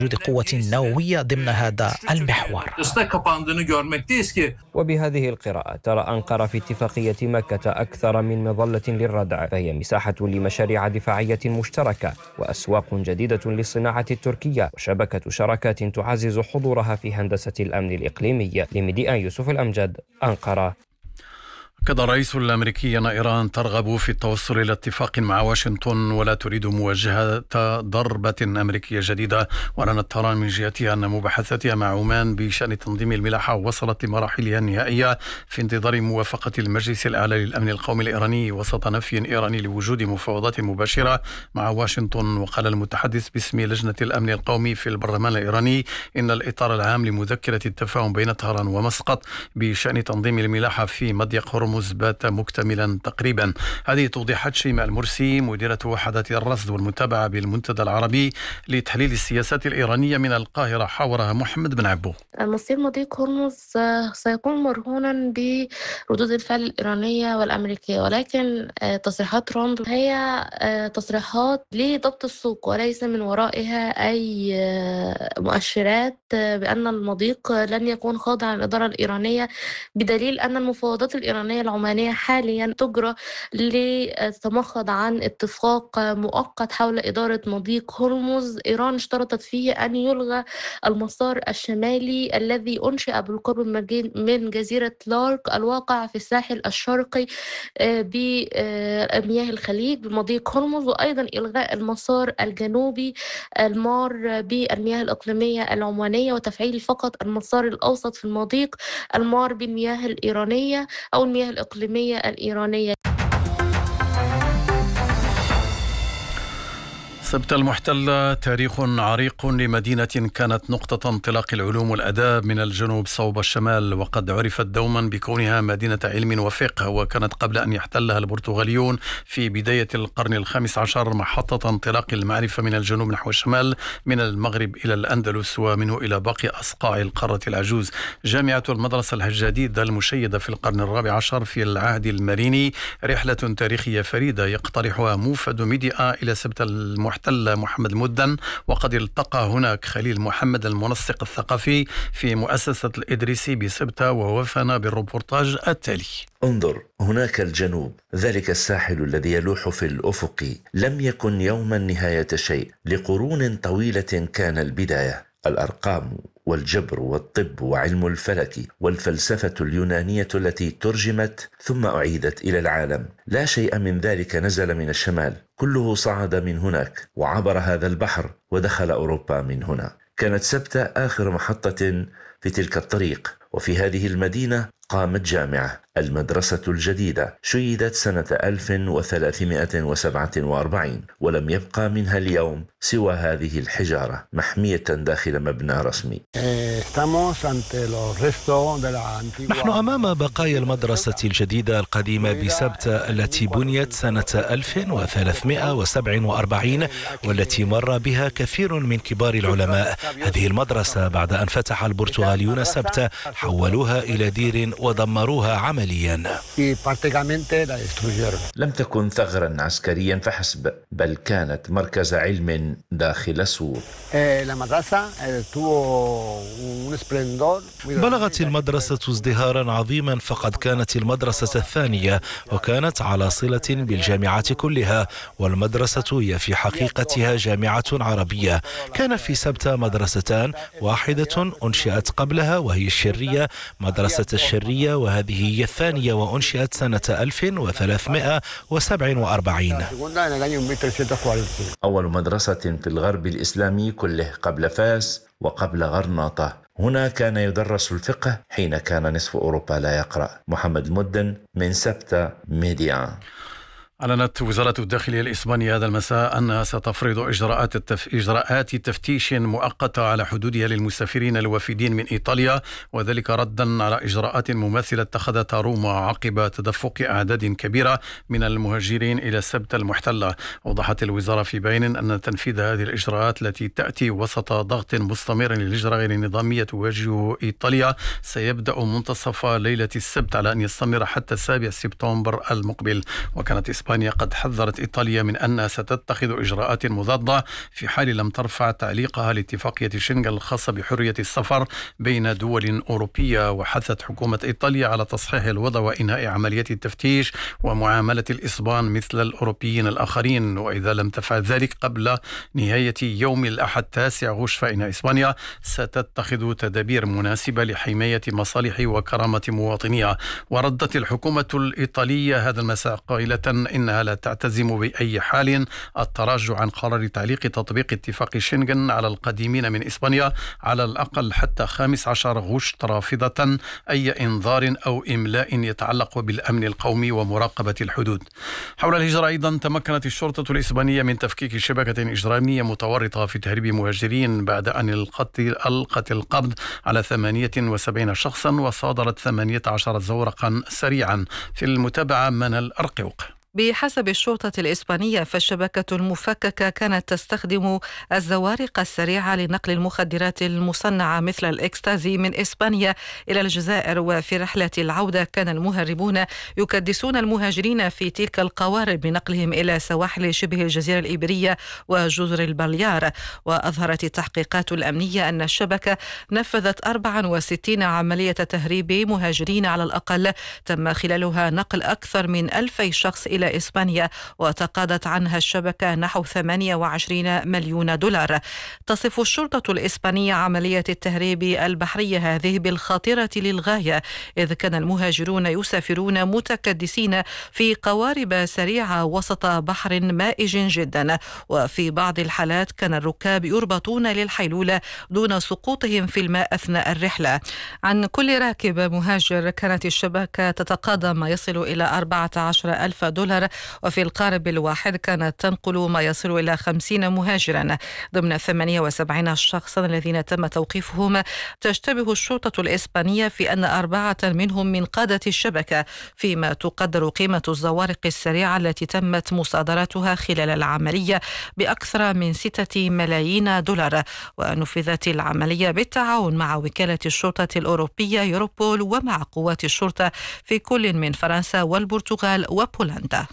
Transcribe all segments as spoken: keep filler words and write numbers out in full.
قوة نووية ضمن هذا المحور. وبهذه القراءة ترى أنقرة في اتفاقية مكة أكثر من مظلة للردع، فهي مساحة لمشاريع دفاعية مشتركة وأسواق جديدة للصناعة التركية وشبكة شراكات تعزز حضورها في هندسة الأمن الإقليمي. لميديان يوسف الأمجد، أنقرة. أكد الرئيس الأمريكي أن إيران ترغب في التوصل إلى اتفاق مع واشنطن ولا تريد مواجهة ضربة أمريكية جديدة. وأعلنت طهران من جهتها أن مباحثاتها مع عمان بشأن تنظيم الملاحة وصلت لمراحلها النهائية في انتظار موافقة المجلس الأعلى للأمن القومي الإيراني وسط نفي إيراني لوجود مفاوضات مباشرة مع واشنطن. وقال المتحدث باسم لجنة الأمن القومي في البرلمان الإيراني إن الإطار العام لمذكرة التفاهم بين طهران ومسقط بشأن تنظيم الملاحة في مضيق هرمز بات مكتملا تقريبا. هذه توضيحات شيماء المرسي مديرة وحدة الرصد والمتابعة بالمنتدى العربي لتحليل السياسات الإيرانية من القاهرة، حاورها محمد بن عبو. مصير مضيق هرمز سيكون مرهونا بردود الفعل الإيرانية والأمريكية، ولكن تصريحات ترامب هي تصريحات لضبط السوق وليس من ورائها أي مؤشرات بأن المضيق لن يكون خاضعا للإدارة الإيرانية، بدليل أن المفاوضات الإيرانية العمانية حاليا تجرى لتتمخض عن اتفاق مؤقت حول إدارة مضيق هرمز. إيران اشترطت فيه أن يلغى المسار الشمالي الذي أنشئ بالقرب من جزيرة لارك الواقع في الساحل الشرقي بمياه الخليج بمضيق هرمز، وأيضا إلغاء المسار الجنوبي المار بالمياه الإقليمية العمانية وتفعيل فقط المسار الأوسط في المضيق المار بالمياه الإيرانية أو المياه الإقليمية الإيرانية. سبت المحتلة تاريخ عريق لمدينة كانت نقطة انطلاق العلوم والآداب من الجنوب صوب الشمال، وقد عرفت دوما بكونها مدينة علم وفقه، وكانت قبل أن يحتلها البرتغاليون في بداية القرن الخامس عشر محطة انطلاق المعرفة من الجنوب نحو الشمال، من المغرب إلى الأندلس ومنه إلى باقي أصقاع القارة العجوز. جامعة المدرسة الجديدة المشيدة في القرن الرابع عشر في العهد الماريني رحلة تاريخية فريدة يقترحها موفد ميديا إلى سبت المحتلة محمد المدن، وقد التقى هناك خليل محمد المنسق الثقافي في مؤسسة الإدريسي بسبتة ووفانا بالروبورتاج التالي. انظر هناك الجنوب، ذلك الساحل الذي يلوح في الأفق لم يكن يوما نهاية شيء، لقرون طويلة كان البداية. الأرقام والجبر والطب وعلم الفلك والفلسفة اليونانية التي ترجمت ثم أعيدت إلى العالم، لا شيء من ذلك نزل من الشمال، كله صعد من هناك وعبر هذا البحر ودخل أوروبا من هنا. كانت سبتة آخر محطة في تلك الطريق، وفي هذه المدينة قامت جامعة المدرسة الجديدة، شيدت سنة ألف وثلاثمائة وسبعة وأربعين، ولم يبقى منها اليوم سوى هذه الحجارة محمية داخل مبنى رسمي. نحن أمام بقايا المدرسة الجديدة القديمة بسبتة التي بنيت سنة ألف وثلاثمائة وسبعة وأربعين، والتي مر بها كثير من كبار العلماء. هذه المدرسة بعد أن فتح البرتغاليون سبتة حولوها إلى دير ودمروها عمليا. لم تكن ثغرا عسكريا فحسب، بل كانت مركز علم داخل السور. بلغت المدرسة ازدهارا عظيما، فقد كانت المدرسة الثانية وكانت على صلة بالجامعات كلها، والمدرسة هي في حقيقتها جامعة عربية. كان في سبتة مدرستان، واحدة أنشئت قبلها وهي الشرية، مدرسة الشرية، وهذه هي الثانية وأنشئت سنة ألف وثلاثمائة وسبعة وأربعين. أول مدرسة في الغرب الإسلامي كله قبل فاس وقبل غرناطة. هنا كان يدرس الفقه حين كان نصف أوروبا لا يقرأ. محمد المدن من سبتة ميديا. أعلنت وزارة الداخلية الإسبانية هذا المساء أنها ستفرض إجراءات التف... إجراءات تفتيش مؤقتة على حدودها للمسافرين الوافدين من إيطاليا، وذلك ردا على إجراءات مماثلة اتخذتها روما عقب تدفق أعداد كبيرة من المهاجرين إلى سبتة المحتلة. أوضحت الوزارة في بيان أن تنفيذ هذه الإجراءات التي تأتي وسط ضغط مستمر للهجرة غير النظامية تواجه إيطاليا سيبدأ منتصف ليلة السبت على أن يستمر حتى السابع سبتمبر المقبل. وكانت إسبانيا إسبانيا قد حذرت إيطاليا من أنها ستتخذ إجراءات مضادة في حال لم ترفع تعليقها لاتفاقية شنغن الخاصة بحرية السفر بين دول أوروبية. وحثت حكومة إيطاليا على تصحيح الوضع وإنهاء عمليات التفتيش ومعاملة الإسبان مثل الأوروبيين الآخرين، وإذا لم تفعل ذلك قبل نهاية يوم الأحد تاسع غشت فإن إسبانيا ستتخذ تدابير مناسبة لحماية مصالح وكرامة مواطنيها. وردت الحكومة الإيطالية هذا المساء قائلة إنها لا تعتزم بأي حال التراجع عن قرار تعليق تطبيق اتفاق شنغن على القادمين من إسبانيا على الأقل حتى خامس عشر غشت، رافضة أي إنذار أو إملاء يتعلق بالأمن القومي ومراقبة الحدود. حول الهجرة أيضا تمكنت الشرطة الإسبانية من تفكيك شبكة إجرامية متورطة في تهريب مهاجرين بعد أن ألقت القبض على ثمانية وسبعين شخصا وصادرت ثمانية عشر زورقا سريعا. في المتابعة من الأرقوق. بحسب الشرطة الإسبانية فالشبكة المفككة كانت تستخدم الزوارق السريعة لنقل المخدرات المصنعة مثل الإكستازي من إسبانيا إلى الجزائر، وفي رحلة العودة كان المهربون يكدسون المهاجرين في تلك القوارب لنقلهم إلى سواحل شبه الجزيرة الإيبيرية وجزر البليار. وأظهرت التحقيقات الأمنية أن الشبكة نفذت أربعة وستين عملية تهريب مهاجرين على الأقل، تم خلالها نقل أكثر من ألفي شخص إلى إلى إسبانيا، وتقاضت عنها الشبكة نحو ثمانية وعشرين مليون دولار. تصف الشرطة الإسبانية عملية التهريب البحرية هذه بالخطيرة للغاية، إذ كان المهاجرون يسافرون متكدسين في قوارب سريعة وسط بحر مائج جدا، وفي بعض الحالات كان الركاب يربطون للحيلولة دون سقوطهم في الماء أثناء الرحلة. عن كل راكب مهاجر كانت الشبكة تتقاضى ما يصل إلى أربعة عشر ألف دولار، وفي القارب الواحد كانت تنقل ما يصل إلى خمسين مهاجرا. ضمن ثمانية وسبعين شخصا الذين تم توقيفهم تشتبه الشرطة الإسبانية في أن أربعة منهم من قادة الشبكة، فيما تقدر قيمة الزوارق السريعة التي تمت مصادرتها خلال العملية بأكثر من ستة ملايين دولار. ونفذت العملية بالتعاون مع وكالة الشرطة الأوروبية يوروبول ومع قوات الشرطة في كل من فرنسا والبرتغال وبولندا.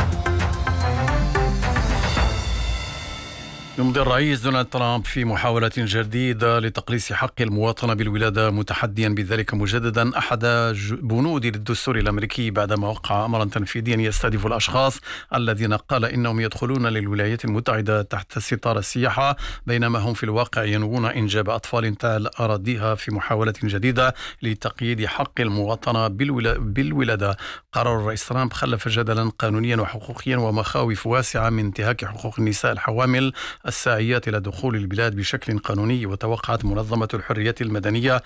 يمضي الرئيس دونالد ترامب في محاولة جديدة لتقليص حق المواطنة بالولادة، متحديا بذلك مجددا أحد بنود الدستور الأمريكي بعدما وقع أمرا تنفيذيا يستهدف الأشخاص الذين قال إنهم يدخلون للولايات المتحدة تحت ستار السياحة، بينما هم في الواقع ينوون إنجاب أطفال تعال أراضيها في محاولة جديدة لتقييد حق المواطنة بالولادة. قرار الرئيس ترامب خلف جدلا قانونيا وحقوقيا ومخاوف واسعة من انتهاك حقوق النساء الحوامل الساعيات إلى دخول البلاد بشكل قانوني. وتوقعت منظمة الحريات المدنية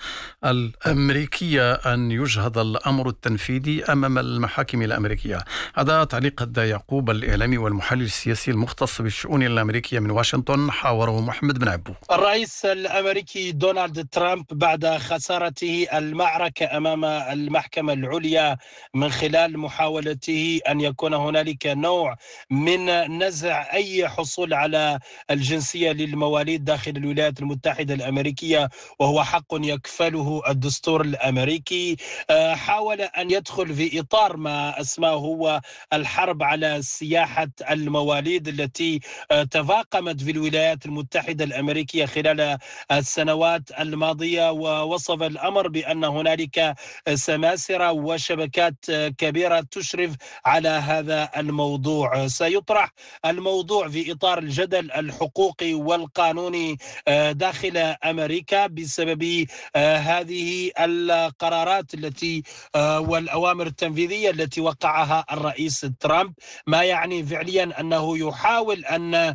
الأمريكية أن يجهض الأمر التنفيذي أمام المحاكم الأمريكية. هذا تعليق الدا يعقوب الإعلامي والمحلل السياسي المختص بالشؤون الأمريكية من واشنطن، حاوره محمد بن عبو. الرئيس الأمريكي دونالد ترامب بعد خسارته المعركة أمام المحكمة العليا من خلال محاولته أن يكون هنالك نوع من نزع أي حصول على الجنسية للمواليد داخل الولايات المتحدة الأمريكية، وهو حق يكفله الدستور الأمريكي، حاول أن يدخل في إطار ما أسماه هو الحرب على سياحة المواليد التي تفاقمت في الولايات المتحدة الأمريكية خلال السنوات الماضية. ووصف الأمر بأن هنالك سماسرة وشبكات كبيرة تشرف على هذا الموضوع. سيطرح الموضوع في إطار الجدل الحقوقي والقانوني داخل أمريكا بسبب هذه القرارات التي والأوامر التنفيذية التي وقعها الرئيس ترامب، ما يعني فعليا أنه يحاول أن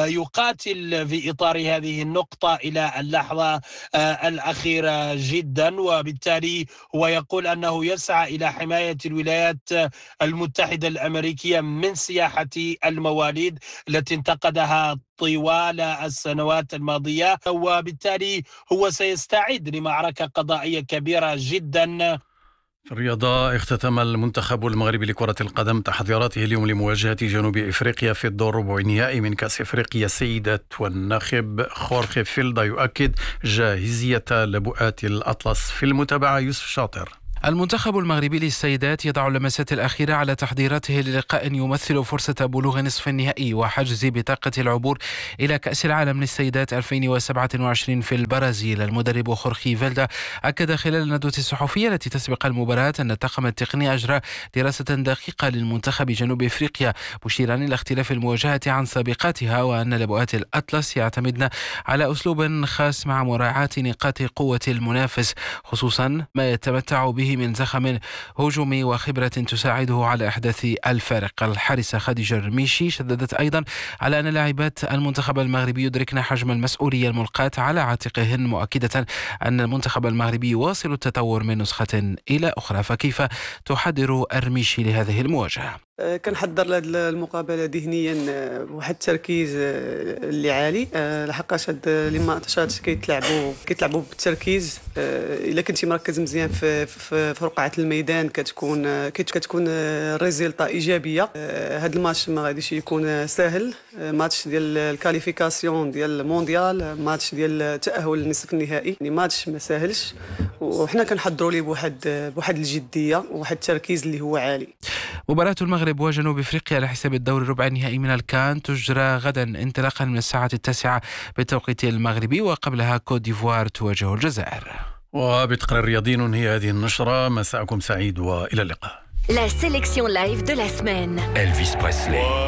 يقاتل في إطار هذه النقطة إلى اللحظة الأخيرة جدا. وبالتالي هو يقول أنه يسعى إلى حماية الولايات المتحدة الأمريكية من سياحة المواليد التي انتقدها طوال السنوات الماضية، وبالتالي هو سيستعد لمعركة قضائية كبيرة جدا. في الرياضة، اختتم المنتخب المغربي لكرة القدم تحضيراته اليوم لمواجهة جنوب إفريقيا في الدور ربع النهائي من كأس إفريقيا سيدات، والناخب خورخي فيلدا يؤكد جاهزية لبؤات الأطلس. في المتابعة يوسف شاطر. المنتخب المغربي للسيدات يضع اللمسات الأخيرة على تحضيراته للقاء يمثل فرصة بلوغ نصف النهائي وحجز بطاقة العبور إلى كأس العالم للسيدات ألفين وسبعة وعشرين في البرازيل. المدرب خورخي فيلدا أكد خلال الندوة الصحفية التي تسبق المباراة أن الطاقم التقني أجرى دراسة دقيقة للمنتخب جنوب أفريقيا مشيرا إلى اختلاف المواجهة عن سابقاتها، وأن لبؤات الأطلس يعتمدن على أسلوب خاص مع مراعاة نقاط قوة المنافس، خصوصا ما يتمتع به من زخم هجومي وخبرة تساعده على إحداث الفارق. الحارسة خديجة الرميشي شددت أيضا على أن لاعبات المنتخب المغربي يدركن حجم المسؤولية الملقاة على عاتقهن، مؤكدة أن المنتخب المغربي يواصل التطور من نسخة إلى أخرى. فكيف تحضر الرميشي لهذه المواجهة؟ كنحضر لهذه المقابله ذهنيا بواحد التركيز اللي عالي، لحقاش هاد لي ماتشات كيتلعبوا كيتلعبوا بالتركيز. الا كنتي مركز مزيان في في, في رقعه الميدان كتكون كتكون ريزلطه ايجابيه. هاد الماتش ما غاديش يكون سهل، ماتش ديال الكاليفيكاسيون ديال المونديال، ماتش ديال التاهل للنصف النهائي، يعني ماتش ما ساهلش، وحنا كنحضروا ليه بواحد بواحد الجديه وواحد التركيز اللي هو عالي. مباراة المغرب وجنوب افريقيا على حساب الدور ربع النهائي من الكان تجرى غدا انطلاقا من الساعة التاسعة بالتوقيت المغربي، وقبلها كوت ديفوار تواجه الجزائر. وبتقرير رياضي ننهي هذه النشرة. مساءكم سعيد وإلى اللقاء. La sélection live de la semaine. Elvis Presley.